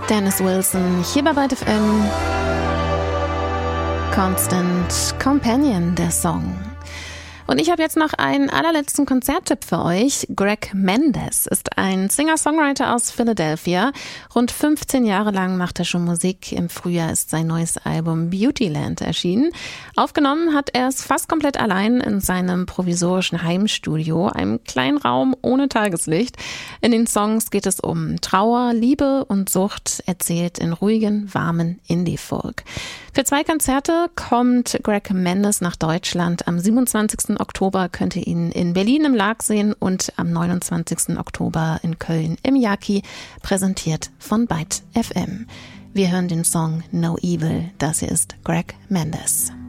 Dennis Wilson, hier bei Byte FM. Constant Companion, der Song. Und ich habe jetzt noch einen allerletzten Konzerttipp für euch. Greg Mendes ist ein Singer-Songwriter aus Philadelphia. Rund 15 Jahre lang macht er schon Musik. Im Frühjahr ist sein neues Album Beautyland erschienen. Aufgenommen hat er es fast komplett allein in seinem provisorischen Heimstudio, einem kleinen Raum ohne Tageslicht. In den Songs geht es um Trauer, Liebe und Sucht, erzählt in ruhigen, warmen Indie-Folk. Für 2 Konzerte kommt Greg Mendes nach Deutschland. Am 27. Oktober könnt ihr ihn in Berlin im Lark sehen und am 29. Oktober in Köln im Yaki, präsentiert von Byte FM. Wir hören den Song No Evil. Das hier ist Greg Mendes.